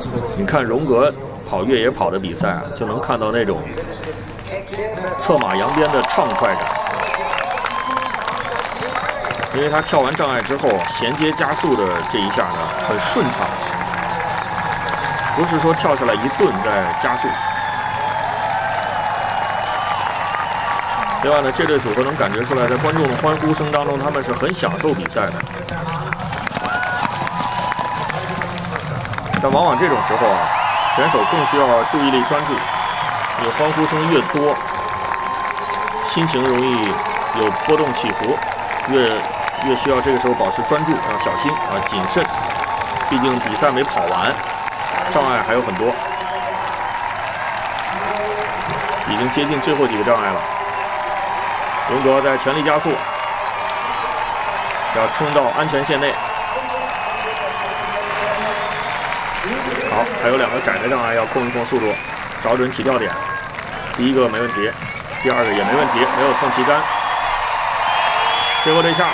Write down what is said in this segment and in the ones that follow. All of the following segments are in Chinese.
你看荣格跑越野跑的比赛啊，就能看到那种策马扬鞭的畅快感，因为他跳完障碍之后衔接加速的这一下呢很顺畅，不是说跳下来一顿再加速。另外呢，这对组合能感觉出来，在观众的欢呼声当中，他们是很享受比赛的。但往往这种时候啊，选手更需要注意力专注，因为欢呼声越多，心情容易有波动起伏，越需要这个时候保持专注，要小心啊，谨慎。毕竟比赛没跑完，障碍还有很多，已经接近最后几个障碍了。荣格在全力加速，要冲到安全线内。好，还有2个窄的障碍要控一控速度，找准起跳点。第一个没问题，第2个也没问题，没有蹭旗杆。最后这下，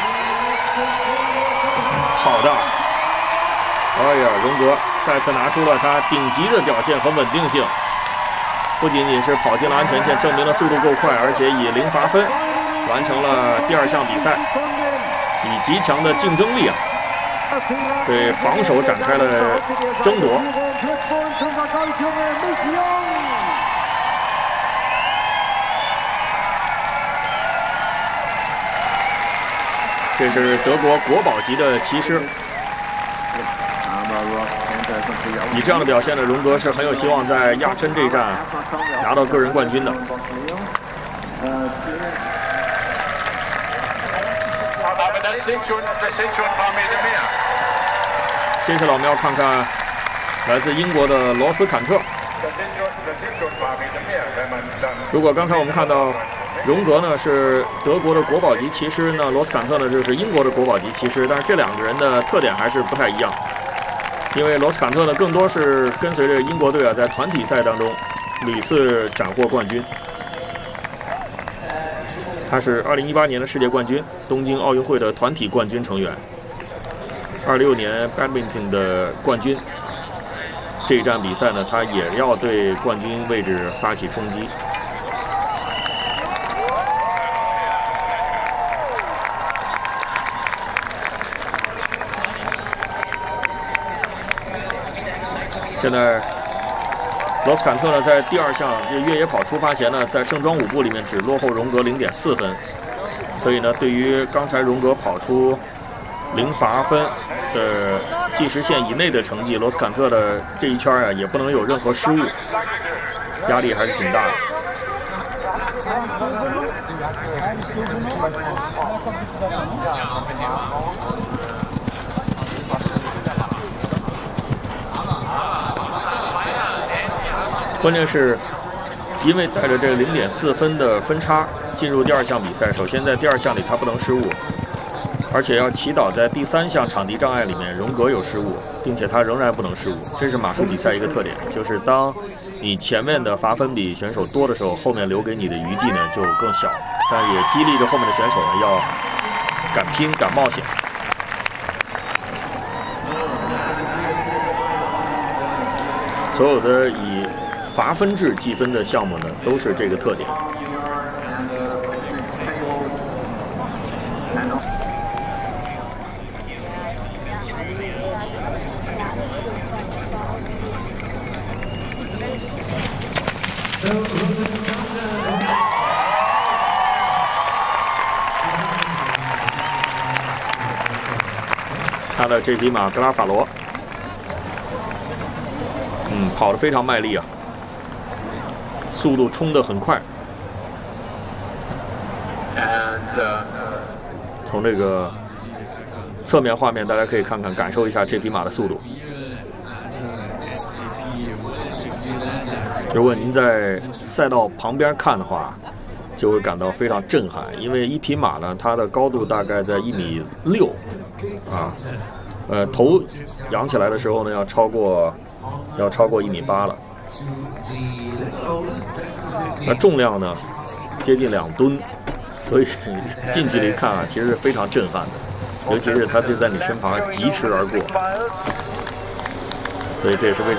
好的！哎呀，荣格再次拿出了他顶级的表现和稳定性，不仅仅是跑进了安全线，证明了速度够快，而且以0罚分完成了第2项比赛，以极强的竞争力啊，对榜首展开了争夺。这是德国国宝级的骑师，以这样的表现呢，荣格是很有希望在亚琛这一站拿到个人冠军的。接下来我们要看看来自英国的罗斯坎特。如果刚才我们看到荣格呢是德国的国宝级骑师呢，罗斯坎特呢就是英国的国宝级骑师，但是这2个人的特点还是不太一样。因为罗斯坎特呢更多是跟随着英国队啊在团体赛当中屡次斩获冠军。他是2018年的世界冠军，东京奥运会的团体冠军成员，26年 Badminton 的冠军。这一站比赛呢，他也要对冠军位置发起冲击。现在罗斯坎特呢，在第2项越野跑出发前呢，在盛装舞步里面只落后荣格0.4分，所以呢，对于刚才荣格跑出0罚分的计时线以内的成绩，罗斯坎特的这一圈啊，也不能有任何失误，压力还是挺大的。关键是，因为带着这个0.4分的分差进入第2项比赛，首先在第2项里他不能失误，而且要祈祷在第3项场地障碍里面荣格有失误，并且他仍然不能失误。这是马术比赛一个特点，就是当你前面的罚分比选手多的时候，后面留给你的余地呢就更小，但也激励着后面的选手呢要敢拼敢冒险。所有的以罚分制计分的项目呢，都是这个特点。他的这匹马格拉法罗，跑得非常卖力啊，速度冲得很快。从这个侧面画面，大家可以看看，感受一下这匹马的速度。如果您在赛道旁边看的话，就会感到非常震撼，因为一匹马呢，它的高度大概在1.6米啊，头扬起来的时候呢，要超过1.8米了。那重量呢，接近2吨，所以近距离看啊，其实是非常震撼的，尤其是它就在你身旁疾驰而过，所以这也是为什么